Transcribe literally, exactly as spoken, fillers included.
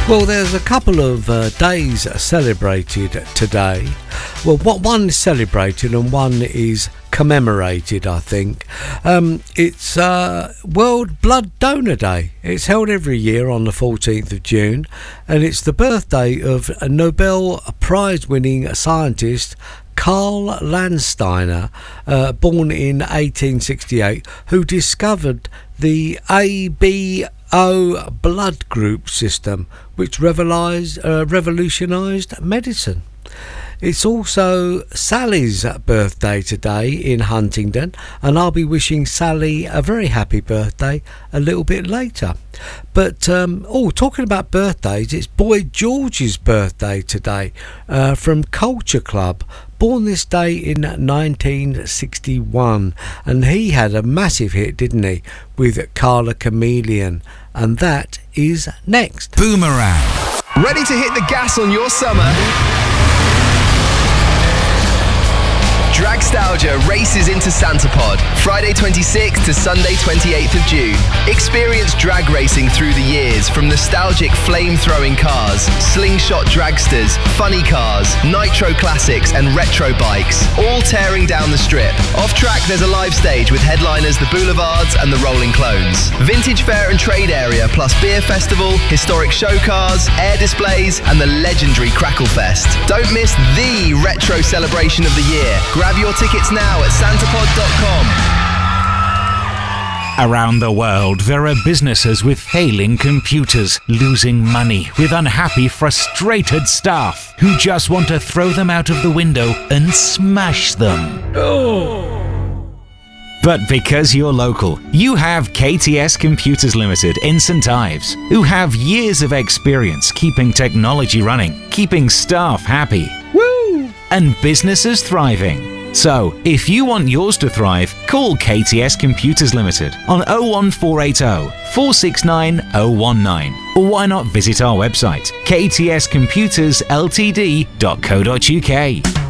Well, there's a couple of uh, days celebrated today. Well, what one is celebrated and one is commemorated, I think. Um, it's uh, World Blood Donor Day. It's held every year on the fourteenth of June, and it's the birthday of a Nobel Prize-winning scientist Karl Landsteiner, uh, born in eighteen sixty-eight, who discovered the A B O blood group system, which revolutionised, uh, revolutionised medicine. It's also Sally's birthday today in Huntingdon, and I'll be wishing Sally a very happy birthday a little bit later. But, um, oh, talking about birthdays, it's Boy George's birthday today, uh, from Culture Club, born this day in nineteen sixty-one, and he had a massive hit, didn't he, with Carla Chameleon, and that is next. Boomerang. Ready to hit the gas on your summer? Dragstalgia races into Santapod, Friday twenty-sixth to Sunday twenty-eighth of June. Experience drag racing through the years, from nostalgic flame-throwing cars, slingshot dragsters, funny cars, nitro classics and retro bikes, all tearing down the strip. Off-track there's a live stage with headliners The Boulevards and The Rolling Clones. Vintage fair and trade area plus beer festival, historic show cars, air displays and the legendary Crackle Fest. Don't miss the retro celebration of the year. Grab your tickets now at santapod dot com. Around the world, there are businesses with failing computers, losing money, with unhappy, frustrated staff who just want to throw them out of the window and smash them. Oh. But because you're local, you have K T S Computers Limited in St Ives, who have years of experience keeping technology running, keeping staff happy, woo, and businesses thriving. So, if you want yours to thrive, call K T S Computers Limited on oh one four eight oh, four six nine oh one nine, or why not visit our website, k t s computers l t d dot co dot u k.